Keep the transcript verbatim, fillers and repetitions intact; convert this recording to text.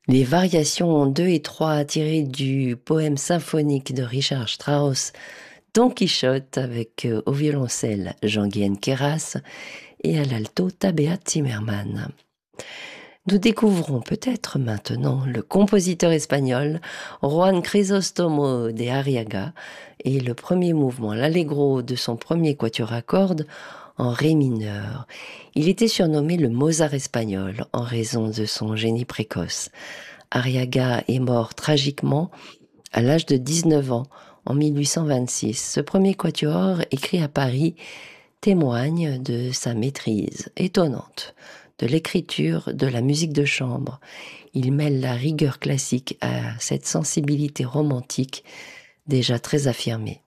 Les variations en deux et trois tirées du poème symphonique de Richard Strauss, Don Quichotte, avec euh, au violoncelle Jean-Guyen Queyras et à l'alto Tabea Zimmermann. Nous découvrons peut-être maintenant le compositeur espagnol Juan Crisóstomo de Arriaga et le premier mouvement, l'allegro de son premier quatuor à cordes en ré mineur. Il était surnommé le Mozart espagnol en raison de son génie précoce. Arriaga est mort tragiquement à l'âge de dix-neuf ans en mille huit cent vingt-six. Ce premier quatuor, écrit à Paris, témoigne de sa maîtrise étonnante de l'écriture de la musique de chambre. Il mêle la rigueur classique à cette sensibilité romantique déjà très affirmée.